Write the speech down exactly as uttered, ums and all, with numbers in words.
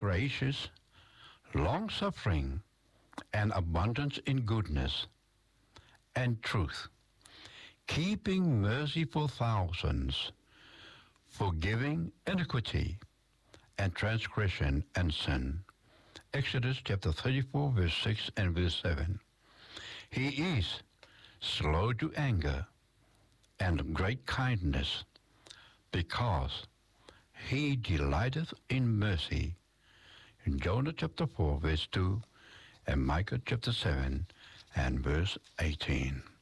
gracious, long-suffering, and abundant in goodness and truth, keeping mercy for thousands, forgiving iniquity and transgression and sin. Exodus chapter thirty-four, verse six and verse seven. He is slow to anger and of great kindness, because he delighteth in mercy. In Jonah chapter four, verse two, and Micah chapter seven and verse eighteen.